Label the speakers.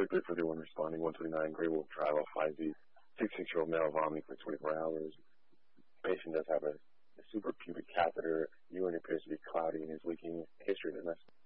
Speaker 1: Code 341 responding, 129, Grey Wolf Drive, L5Z, 66-year-old male vomiting for 24 hours. Patient does have a suprapubic catheter. Urine appears to be cloudy and is leaking. History of MS.